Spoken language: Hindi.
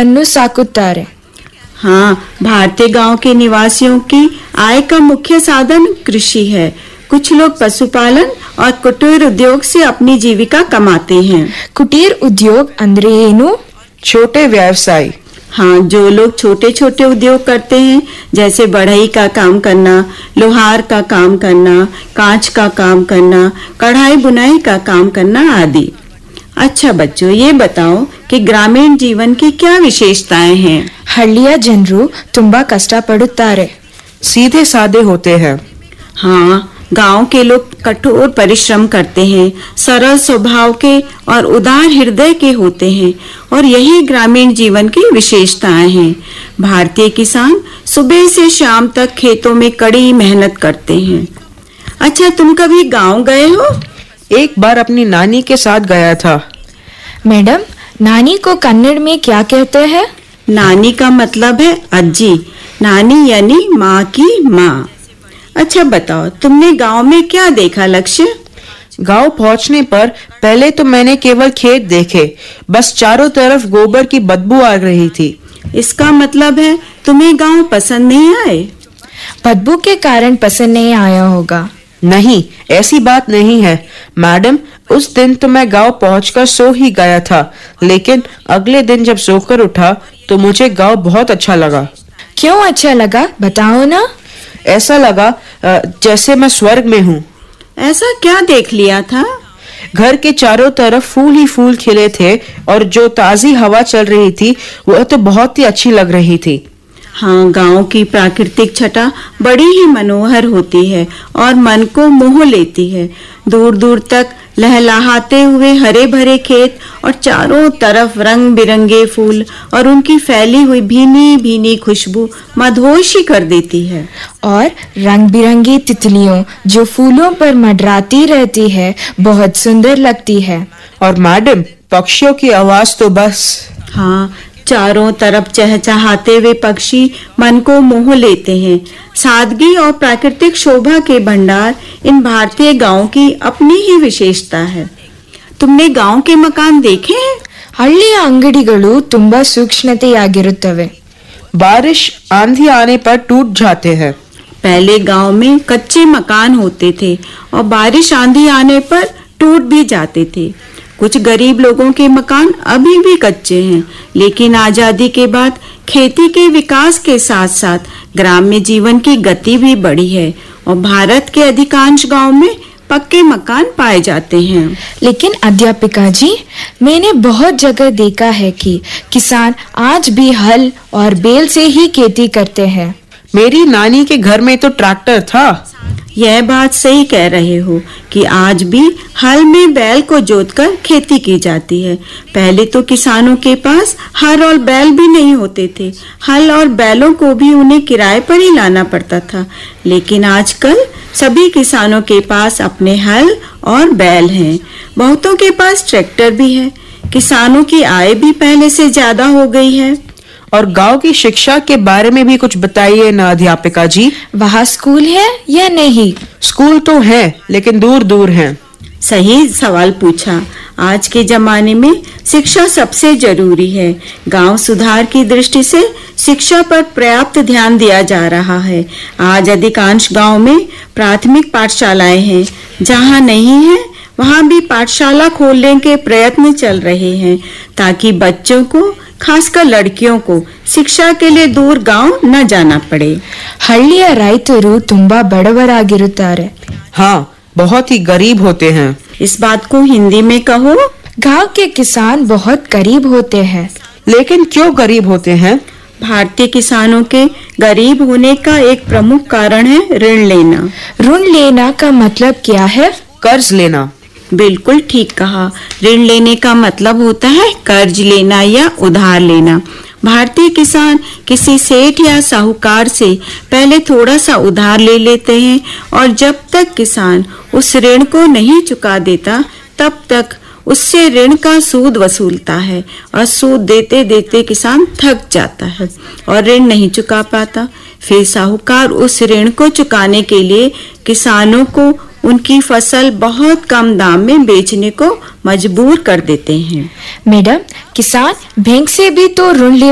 ಜೀವನವನ್ನು ಸಾಕುತ್ತಾರೆ. हाँ, भारतीय गांव के निवासियों की आय का मुख्य साधन कृषि है. कुछ लोग पशुपालन और कुटीर उद्योग से अपनी जीविका कमाते हैं. ಕುಟೀರ್ ಉದ್ಯೋಗ್ ಅಂದ್ರೆ ಏನು? छोटे व्यवसाय. हाँ, जो लोग छोटे छोटे उद्योग करते हैं, जैसे बढ़ई का काम करना, लोहार का काम करना, कांच का काम करना, कढ़ाई बुनाई का काम करना आदि. अच्छा बच्चों, ये बताओ कि ग्रामीण जीवन की क्या विशेषताएं हैं? ಹಳ್ಳಿಯ ಜನರು ತುಂಬಾ ಕಷ್ಟಪಡುತ್ತಾರೆ. सीधे सादे होते हैं. हाँ, गांव के लोग कठोर परिश्रम करते हैं, सरल स्वभाव के और उदार हृदय के होते हैं और यही ग्रामीण जीवन की विशेषताएं हैं. भारतीय किसान सुबह से शाम तक खेतों में कड़ी मेहनत करते हैं. अच्छा, तुम कभी गांव गए हो? एक बार अपनी नानी के साथ गया था. मैडम, नानी को कन्नड़ में क्या कहते हैं? नानी का मतलब है अज्जी. नानी यानी माँ की माँ. अच्छा बताओ, तुमने गांव में क्या देखा लक्ष्य? गांव पहुंचने पर पहले तो मैंने केवल खेत देखे. बस चारों तरफ गोबर की बदबू आ रही थी. इसका मतलब है तुम्हें गांव पसंद नहीं आए? बदबू के कारण पसंद नहीं आया होगा. नहीं, ऐसी बात नहीं है मैडम. उस दिन तो मैं गांव पहुंचकर सो ही गया था, लेकिन अगले दिन जब सोकर उठा तो मुझे गांव बहुत अच्छा लगा. क्यों अच्छा लगा, बताओ ना. ऐसा लगा जैसे मैं स्वर्ग में हूँ. ऐसा क्या देख लिया था? घर के चारों तरफ फूल ही फूल खिले थे और जो ताजी हवा चल रही थी वह तो बहुत ही अच्छी लग रही थी. हाँ, गांव की प्राकृतिक छटा बड़ी ही मनोहर होती है और मन को मोह लेती है. दूर दूर तक लहलहाते हुए हरे भरे खेत और चारों तरफ रंग बिरंगे फूल और उनकी फैली हुई भीनी भीनी खुशबू मदहोश ही कर देती है. और रंग बिरंगी तितलियों जो फूलों पर मंडराती रहती है बहुत सुंदर लगती है. और मैडम, पक्षियों की आवाज तो बस. हाँ, चारों तरफ चहचहाते हुए पक्षी मन को मोह लेते हैं. सादगी और प्राकृतिक शोभा के भंडार इन भारतीय गांव की अपनी ही विशेषता है. तुमने गांव के मकान देखे हैं? ಹಳ್ಳಿಯ ಅಂಗಡಿಗಳು ತುಂಬಾ ಸೂಕ್ಷ್ಮತೆಯಾಗಿರುತ್ತವೆ. बारिश आंधी आने पर टूट जाते हैं. पहले गांव में कच्चे मकान होते थे और बारिश आंधी आने पर टूट भी जाते थे. कुछ गरीब लोगों के मकान अभी भी कच्चे हैं, लेकिन आजादी के बाद खेती के विकास के साथ साथ ग्राम्य जीवन की गति भी बढ़ी है और भारत के अधिकांश गांव में पक्के मकान पाए जाते हैं. लेकिन अध्यापिका जी, मैंने बहुत जगह देखा है कि किसान आज भी हल और बैल से ही खेती करते हैं. मेरी नानी के घर में तो ट्रैक्टर था. यह बात सही कह रहे हो कि आज भी हल में बैल को जोतकर खेती की जाती है. पहले तो किसानों के पास हल और बैल भी नहीं होते थे. हल और बैलों को भी उन्हें किराए पर ही लाना पड़ता था. लेकिन आजकल सभी किसानों के पास अपने हल और बैल हैं. बहुतों के पास ट्रैक्टर भी है. किसानों की आय भी पहले से ज्यादा हो गई है. और गांव की शिक्षा के बारे में भी कुछ बताइए ना अध्यापिका जी. वहाँ स्कूल है या नहीं? स्कूल तो है, लेकिन दूर दूर हैं. सही सवाल पूछा. आज के जमाने में शिक्षा सबसे जरूरी है. गांव सुधार की दृष्टि से शिक्षा पर पर्याप्त ध्यान दिया जा रहा है. आज अधिकांश गांव में प्राथमिक पाठशालाएं हैं. जहां नहीं है वहां भी पाठशाला खोलने के प्रयत्न चल रहे हैं, ताकि बच्चों को, खासकर लड़कियों को, शिक्षा के लिए दूर गांव न जाना पड़े. ಹಳ್ಳಿಯ ರೈತರು ತುಂಬಾ ಬಡವರಾಗಿರುತ್ತಾರೆ. हाँ, बहुत ही गरीब होते हैं. इस बात को हिंदी में कहो. गांव के किसान बहुत गरीब होते हैं. लेकिन क्यों गरीब होते हैं? भारतीय किसानों के गरीब होने का एक प्रमुख कारण है ऋण लेना. ऋण लेना का मतलब क्या है? कर्ज लेना. बिल्कुल ठीक कहा. ऋण लेने का मतलब होता है कर्ज लेना या उधार लेना. भारतीय किसान किसी सेठ या साहूकार से पहले थोड़ा सा उधार ले लेते हैं और जब तक किसान उस ऋण को नहीं चुका देता तब तक उससे ऋण का सूद वसूलता है और सूद देते देते किसान थक जाता है और ऋण नहीं चुका पाता. फिर साहूकार उस ऋण को चुकाने के लिए किसानों को उनकी फसल बहुत कम दाम में बेचने को मजबूर कर देते हैं. मैडम, किसान बैंक से भी तो ऋण ले